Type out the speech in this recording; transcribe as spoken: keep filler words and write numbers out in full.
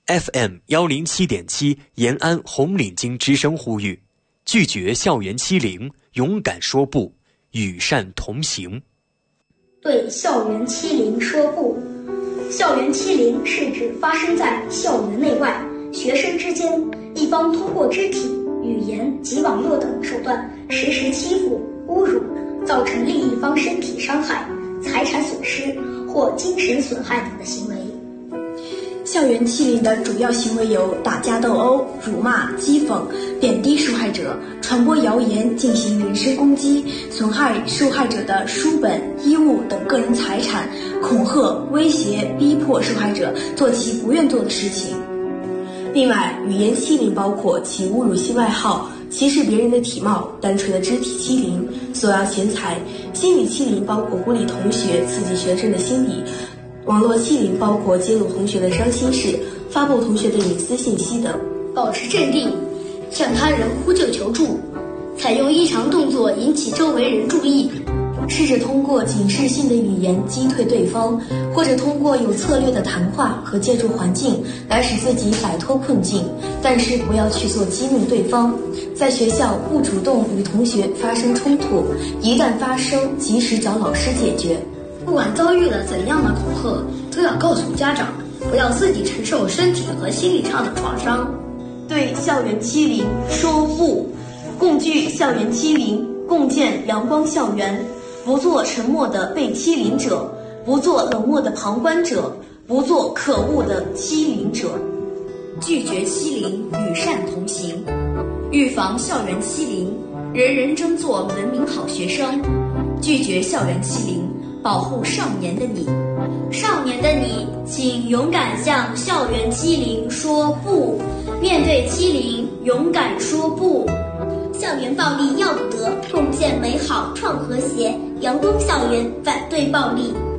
F M 幺零七点七，延安红领巾之声呼吁：拒绝校园欺凌，勇敢说不，与善同行。 对校园欺凌说不。校园欺凌是指发生在校园内外学生之间，一方通过肢体、语言及网络等手段实施欺负、侮辱，造成另一方身体伤害、财产损失或精神损害等的行为。 校园欺凌的主要行为有打架斗殴、辱骂、讥讽、贬低受害者、传播谣言、进行人身攻击、损害受害者的书本、衣物等个人财产、恐吓、威胁、逼迫受害者做其不愿做的事情。另外，语言欺凌包括其侮辱性外号、歧视别人的体貌、单纯的肢体欺凌、索要钱财；心理欺凌包括孤立同学、刺激学生的心理；网络欺凌包括揭露同学的伤心事、发布同学的隐私信息等。 保持镇定，向他人呼救求助，采用异常动作引起周围人注意， 试着通过警示性的语言击退对方，或者通过有策略的谈话和借助环境来使自己摆脱困境，但是不要去做激怒对方。在学校不主动与同学发生冲突，一旦发生及时找老师解决。 不管遭遇了怎样的恐吓，都要告诉家长，不要自己承受身体和心理上的创伤。 对校园欺凌说不，共拒校园欺凌，共建阳光校园，不做沉默的被欺凌者，不做冷漠的旁观者，不做可恶的欺凌者。 拒绝欺凌，与善同行。预防校园欺凌，人人争做文明好学生。拒绝校园欺凌，保护少年的你。 少年的你，请勇敢向校园欺凌说不。面对欺凌，勇敢说不。校园暴力要不得，共建美好创和谐，阳光校园，反对暴力。